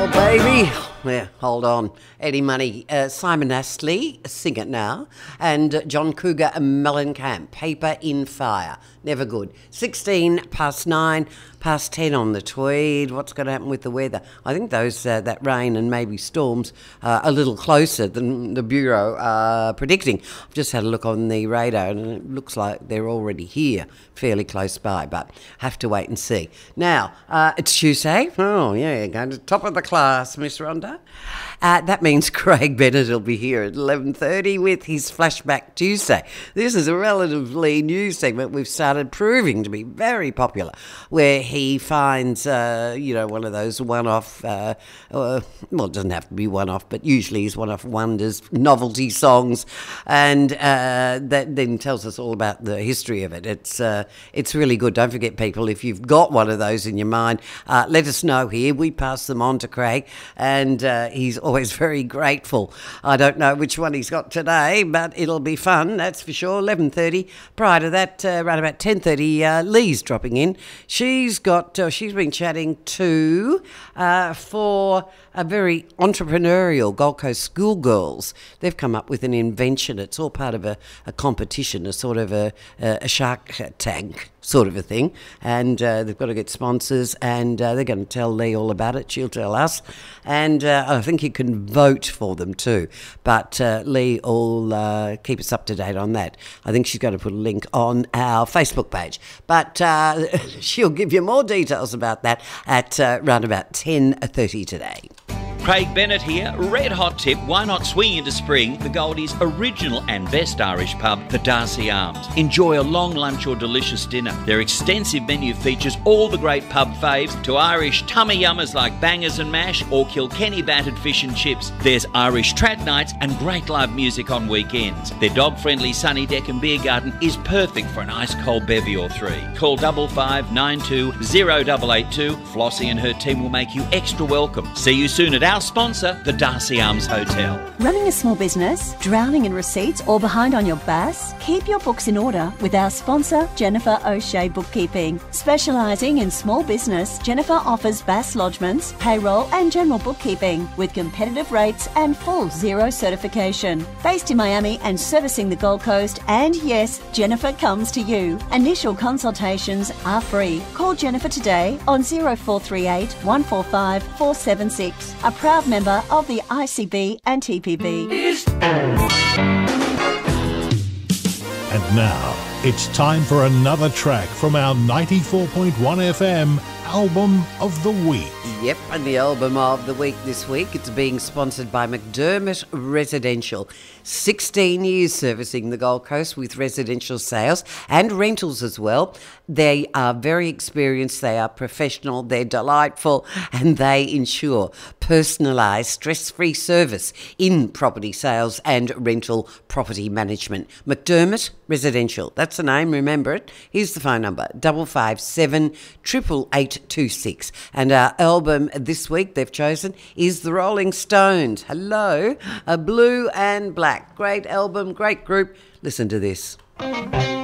Oh, baby. Yeah, hold on. Eddie Money, Simon Astley, Sing It Now, and John Cougar and Mellencamp, Paper in Fire. Never good. 16 past 9, past 10 on the Tweed. What's going to happen with the weather? I think those that rain and maybe storms are a little closer than the Bureau are predicting. I've just had a look on the radar and it looks like they're already here, fairly close by, but have to wait and see. Now, it's Tuesday. Oh, yeah, going to the top of the class, Miss Rhonda. That means Craig Bennett will be here at 11:30 with his Flashback Tuesday. This is a relatively new segment we've started proving to be very popular, where he finds, one of those one-off, well, it doesn't have to be one-off, but usually is one-off wonders, novelty songs, and that then tells us all about the history of it. It's really good. Don't forget, people, if you've got one of those in your mind, let us know here. We pass them on to Craig, and he's always very grateful. I don't know which one he's got today, but it'll be fun, that's for sure. 11:30. Prior to that, around about 10:30, Lee's dropping in. She's been chatting to for a very entrepreneurial Gold Coast schoolgirls. They've come up with an invention. It's all part of a competition, a sort of a Shark Tank sort of a thing, and they've got to get sponsors, and they're going to tell Lee all about it. She'll tell us, and I think you can vote for them too, but Lee will keep us up to date on that. I think she's going to put a link on our Facebook page, but she'll give you more details about that at around about 10:30 today. Craig Bennett here. Red hot tip, why not swing into spring? The Goldies' original and best Irish pub, the Darcy Arms. Enjoy a long lunch or delicious dinner. Their extensive menu features all the great pub faves, to Irish tummy yummers like bangers and mash or Kilkenny battered fish and chips. There's Irish trad nights and great live music on weekends. Their dog-friendly sunny deck and beer garden is perfect for an ice cold bevy or three. Call 5592 0882. Flossie and her team will make you extra welcome. See you soon at our sponsor, the Darcy Arms Hotel. Running a small business, drowning in receipts or behind on your BAS? Keep your books in order with our sponsor, Jennifer O'Shea Bookkeeping. Specialising in small business, Jennifer offers BAS lodgements, payroll and general bookkeeping with competitive rates and full zero certification. Based in Miami and servicing the Gold Coast, and yes, Jennifer comes to you. Initial consultations are free. Call Jennifer today on 0438 145 476. A proud member of the ICB and TPB. And now, it's time for another track from our 94.1 FM Album of the Week. Yep, and the album of the week this week, it's being sponsored by McDermott Residential. 16 years servicing the Gold Coast with residential sales and rentals as well. They are very experienced, they are professional, they're delightful, and they ensure personalised, stress-free service in property sales and rental property management. McDermott Residential, that's the name, remember it. Here's the phone number, 557 88826. And our album this week they've chosen is The Rolling Stones. Hello, Blue and Black. Great album, great group. Listen to this.